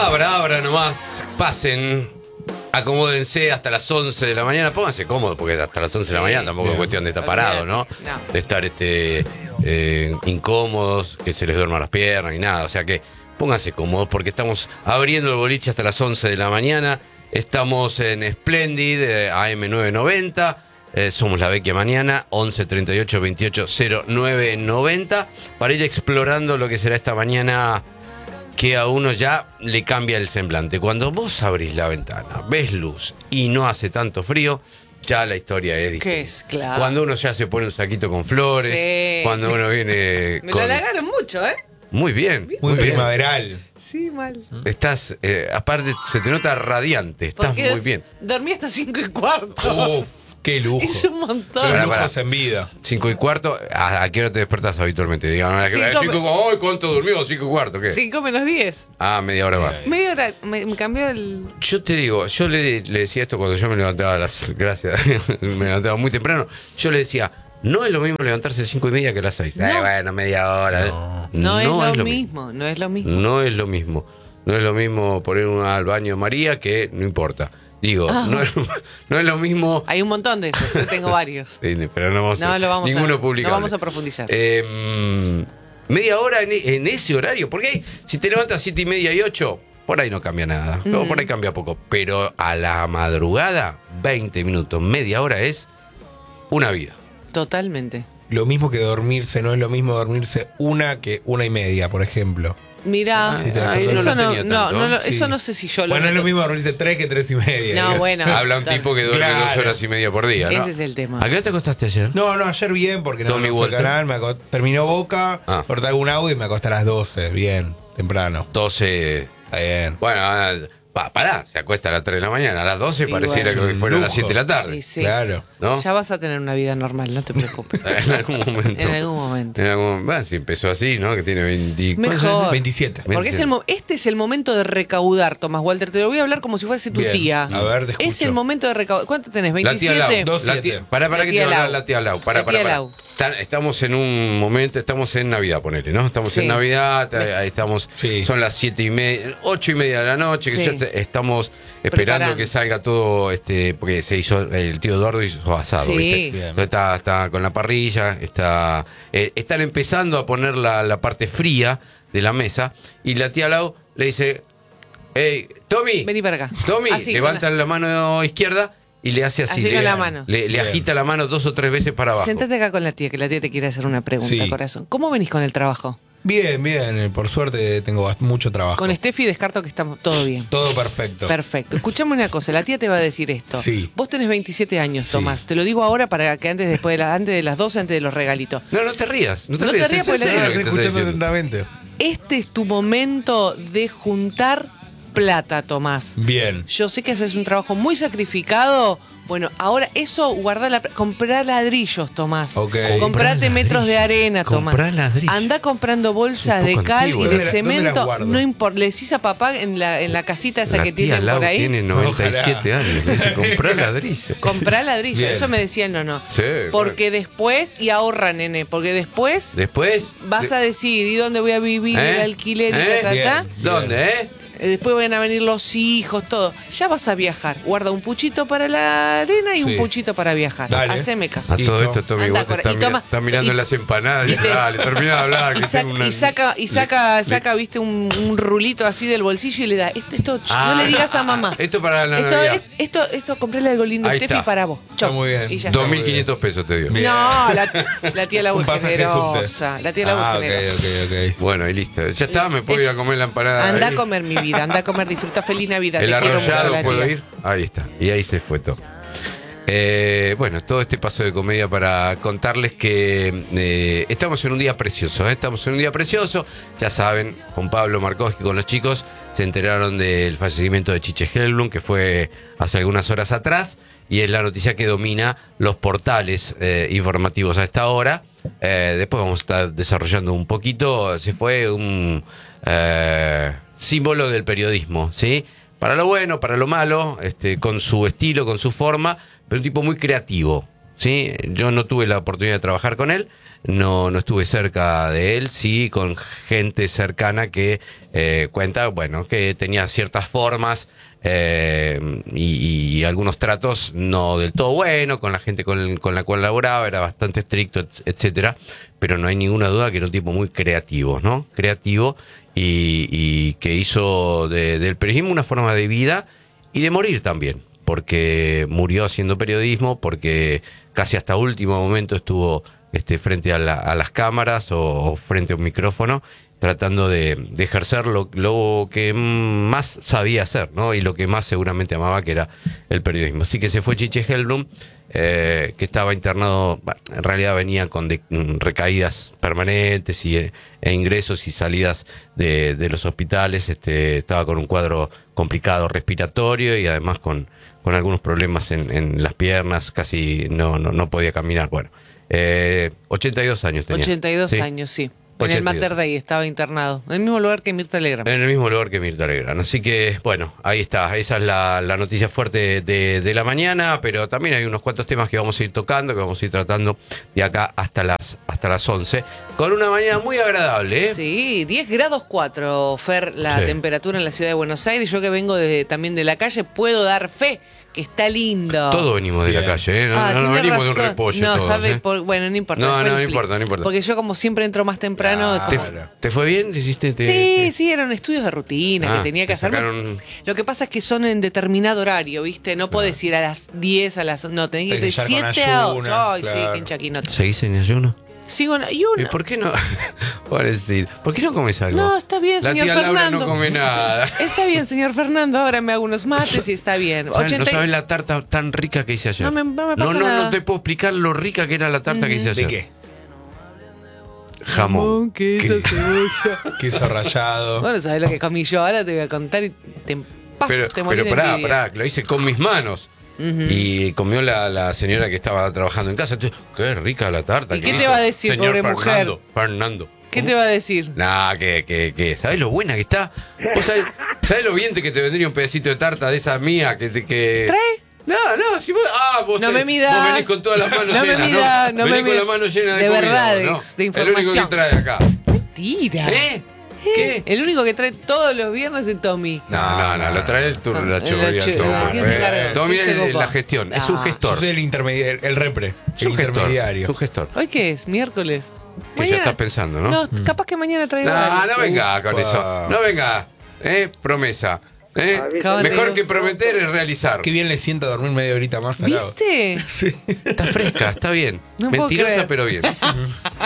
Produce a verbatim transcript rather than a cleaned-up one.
Abra, abra nomás, pasen, acomódense hasta las once de la mañana, pónganse cómodos, porque hasta las once de la mañana tampoco es cuestión de estar parado, ¿no? No. De estar este eh, incómodos, que se les duerman las piernas ni nada, o sea que pónganse cómodos porque estamos abriendo el boliche hasta las once de la mañana, estamos en Splendid, eh, A M novecientos noventa, eh, somos La Vecchia Mañana, once treinta y ocho veintiocho cero nueve noventa, para ir explorando lo que será esta mañana que a uno ya le cambia el semblante. Cuando vos abrís la ventana, ves luz y no hace tanto frío, ya la historia es distinta. ¿Qué es? Claro. Cuando uno ya se pone un saquito con flores, Sí. cuando uno viene Me con... lo halagaron mucho, ¿eh? Muy bien, Muy, muy bien. primaveral. Sí, mal. Estás, eh, aparte se te nota radiante, estás Porque muy bien. dormí hasta cinco y cuarto. Uf, qué lujo. Es un montón. Los Pará, lujos pará. en vida. Cinco y cuarto, ¿a, a qué hora te despertás habitualmente? Dígame, ¿a qué hora? Cinco- Cinco- ¡Ay, cuánto durmió! Cinco y cuarto, ¿qué? Cinco menos diez. Ah, media hora más. Media hora. Me, me cambió el. Yo te digo, yo le, le decía esto cuando yo me levantaba a las... Gracias, me levantaba muy temprano. Yo le decía, no es lo mismo levantarse a cinco y media que a las seis. No. Ay, bueno, media hora. No. No, es, lo mismo, no es lo mismo. No es lo mismo. No es lo mismo poner una al baño María que no importa. Digo, Ah. no, es, no es lo mismo... Hay un montón de esos, yo tengo varios. Sí, pero no vamos No a... lo vamos a- ninguno no publicable. vamos a profundizar. Eh, media hora en, en ese horario. Porque ahí, si te levantas siete y media y ocho, por ahí no cambia nada. No, por ahí cambia poco. Pero a la madrugada, veinte minutos, media hora es una vida. Totalmente. Lo mismo que dormirse, no es lo mismo dormirse una que una y media, por ejemplo. Mira, Ah, te ahí acordás. no eso, lo no, tenía no, tanto. no lo- Sí. eso no sé si yo lo Bueno, es meto. lo mismo dormirse tres que tres y media. No, bueno. Habla un Dale. tipo que duerme Claro. dos horas y media por día, ¿no? Ese es el tema. ¿A qué hora te acostaste ayer? No, no, ayer bien, porque no Tommy me fue al Walter. canal, me aco- terminó Boca, Ah. corté algún audio y me acosté a las doce, bien, temprano. doce. Está bien. Bueno, ah, pa, pará, se acuesta a las tres de la mañana. A las doce Sí, pareciera bueno. que fuera a las Lujo. siete de la tarde. Sí, sí. Claro. ¿No? Ya vas a tener una vida normal, no te preocupes. En algún momento. En algún momento. En algún- bueno, si empezó así, ¿no? Que tiene veinte... Mejor. veintisiete. Porque es el mo- este es el momento de recaudar, Tomás Walter. Te lo voy a hablar como si fuese tu Bien. tía. A ver, te Es escucho. el momento de recaudar. ¿Cuánto tenés? La tía Lau. ¿veintisiete? Dos. La siete. tía, pará, pará La que te tía va a hablar Lau. la tía Lau. Pará, La pará, tía pará. Lau. Están- estamos en un momento, estamos en Navidad, ponele, ¿no? Estamos Sí. en Navidad, ahí estamos, Sí. son las siete y media, ocho y media de la noche, que Sí. ya te- estamos esperando Preparando. que salga todo, este, porque se hizo, el tío Eduardo hizo asado, Sí. ¿viste? Bien. Entonces está, está con la parrilla, está, eh, están empezando a poner la, la parte fría de la mesa, y la tía Lau le dice, hey, Tommy, Vení para acá. Tommy, Así, levanta con la mano izquierda y le hace así. Así le, con la mano. Le, le Bien. agita la mano dos o tres veces para abajo. Sentate acá con la tía, que la tía te quiere hacer una pregunta, Sí. corazón. ¿Cómo venís con el trabajo? Bien, bien, eh, por suerte tengo bast- mucho trabajo. Con Steffi descarto que estamos todo bien. Todo perfecto. Perfecto. Escuchame una cosa, la tía te va a decir esto. Sí. Vos tenés veintisiete años, Sí. Tomás. Te lo digo ahora para que antes después de la, antes de las doce, antes de los regalitos. No, no te rías. No te No te rías, rías es porque en la- serio No, lo que estoy te escuchando diciendo. atentamente. Este es tu momento de juntar plata, Tomás. Bien. Yo sé que haces un trabajo muy sacrificado. Bueno, ahora eso, guardá la... Comprá ladrillos, Tomás. Ok. Comprate Comprá metros de ladrillos. arena, Tomás. Comprá ladrillos. Anda comprando bolsas Es un de poco cal antiguo, y ¿eh? de ¿Dónde la- dónde las cemento. guardo? No importa. Le decís a papá en la, en la casita esa La que tía tienen Lau por ahí. tiene noventa y siete Ojalá. años. Le dice, comprá ladrillo. Comprá ladrillos. Bien. Eso me decía el no, no. Sí, Porque después, y ahorra, nene, porque después Después... vas a decir, ¿y dónde voy a vivir? ¿Eh? El alquiler y ¿Eh? ta, ta, ta. Bien. ¿Dónde, eh? Eh, Después van a venir los hijos, todo. Ya vas a viajar. Guarda un puchito para la arena y un Sí. puchito para viajar. Dale. Haceme caso. A Listo. todo esto, Tommy, Anda, vos te corre. estás, Y mira- toma- estás mirando y- las empanadas. Dice, ¿viste? dale, termina de hablar. Que Y, saca, tengo una- y saca, y saca, Le- saca, viste, un, un rulito así del bolsillo y le da, esto, esto, ch, Ah, no le digas a mamá. Esto para la esto, Navidad. es- esto, esto, comprale algo lindo, Ahí Steffi, está. para vos. Chau. Está muy bien. Y ya está. dos mil quinientos pesos te dio. Bien. No, la, la tía Lau Un es pasaje generosa. subte. La tía Lau Ah, es ok, generosa. ok, ok. Bueno, y listo. Ya está, me puedo Es- ir a comer la empanada. Anda ahí. a comer mi vida, anda a comer, disfruta, feliz Navidad. El te quiero mucho, arrollado, la ¿puedo tía. ir? Ahí está. Y ahí se fue todo. Eh, bueno, todo este paso de comedia para contarles que eh, estamos en un día precioso, ¿eh? Estamos en un día precioso. Ya saben, con Pablo Markowski, con los chicos, se enteraron del fallecimiento de Chiche Helblum, que fue hace algunas horas atrás, y es la noticia que domina los portales eh, informativos a esta hora. Eh, después vamos a estar desarrollando un poquito. Se fue un eh, símbolo del periodismo, ¿sí? Para lo bueno, para lo malo, este, con su estilo, con su forma, pero un tipo muy creativo, ¿sí? Yo no tuve la oportunidad de trabajar con él, no, no estuve cerca de él, sí con gente cercana que eh, cuenta, bueno, que tenía ciertas formas eh, y, y algunos tratos no del todo buenos con la gente con, con la cual laboraba, era bastante estricto, etcétera, pero no hay ninguna duda que era un tipo muy creativo, ¿no? Creativo y, y que hizo de, del periodismo una forma de vida y de morir también, porque murió haciendo periodismo, porque casi hasta último momento estuvo este, frente a, la, a las cámaras o, o frente a un micrófono, tratando de, de ejercer lo, lo que más sabía hacer, ¿no? Y lo que más seguramente amaba, que era el periodismo. Así que se fue Chiche Hellblum, eh, que estaba internado, en realidad venía con de, recaídas permanentes y, e ingresos y salidas de, de los hospitales, este, estaba con un cuadro complicado respiratorio y además con, con algunos problemas en, en las piernas, casi no, no, no podía caminar. Bueno, eh, ochenta y dos años tenía. ochenta y dos ¿sí? años, sí. En ochenta y el dos. Mater Dei estaba internado, en el mismo lugar que Mirta Legrand. En el mismo lugar que Mirta Legrand. Así que, bueno, ahí está. Esa es la, la noticia fuerte de, de la mañana, pero también hay unos cuantos temas que vamos a ir tocando, que vamos a ir tratando de acá hasta las hasta las once, con una mañana muy agradable, ¿eh? Sí, diez grados cuatro, Fer, la Sí. temperatura en la ciudad de Buenos Aires. Yo que vengo de, también de la calle, puedo dar fe que está lindo. Todos venimos de Bien. la calle, ¿eh? No, Ah, no, no tiene venimos de un razón. repollo No, todos, sabe, ¿eh? por- bueno, no importa. No, después no, no explico. importa, no importa. Porque yo como siempre entro más temprano. Ah, ¿Te, como- bueno. ¿Te fue bien? ¿Hiciste? Te, Sí, te- sí, eran estudios de rutina Ah, que tenía que te hacer. sacaron- Lo que pasa es que son en determinado horario, ¿viste? No podés ir a las diez, a las... No, tenés que ir de Tenés que llegar con siete a ocho. ayuno, Ay, sí, claro. qué hinchaquinoto. ¿Seguís en ayuno? Sigo en ¿Y ayuno. por qué no? Por decir, ¿por qué no comes algo? No, está bien, La señor tía Laura Fernando. no come nada. Está bien, señor Fernando. Ahora me hago unos mates y está bien. ¿Sabes? ochenta No y- sabes la tarta tan rica que hice ayer. No me- no me pasa no, no, nada. no te puedo explicar lo rica que era la tarta que hice ayer. ¿De qué? Jamón. queso, ¿Qué? cebolla. Queso rallado. Bueno, ¿sabes lo que comí yo? Ahora te voy a contar y te, paf, Pero, te morís pero de pará, envidia. pará, lo hice con mis manos. Y comió la, la señora que estaba trabajando en casa. Entonces, qué rica la tarta. ¿Y que qué te hizo va a decir, señor pobre Fernando, mujer? Fernando. ¿Qué te va a decir? Nah, que, que, que, ¿sabés lo buena que está? ¿Vos sabés, sabés lo bien que te vendría un pedacito de tarta de esa mía que te que. ¿Trae? No, no, si vos. Ah, vos, No te- me midas. vos venís con todas las manos No me llenas. midas, ¿no? no me venís con midas. la mano llena de, De comida, verdades, vos, ¿no? de El único información. que trae acá. Mentira. ¿Eh? ¿Qué? El único que trae todos los viernes es Tommy. No, no, no, lo trae el No, turno, la el choría. chu- ¿quién se encarga? Tommy ¿Quién se es copa? la gestión, es un Ah. Yo gestor. soy el intermediario, el repre. Es El un gestor. intermediario. Es un gestor. ¿Hoy qué es? ¿Miércoles? Que ya estás pensando, ¿no? No, capaz que mañana traigo No, algo. no venga con Ufa. eso. No venga. ¿Eh? Promesa. ¿Eh? Caballero. Mejor que prometer es realizar. Qué bien le sienta dormir media horita más al lado. ¿Viste? Sí. Está fresca, está bien. No puedo Mentirosa, creer. pero bien.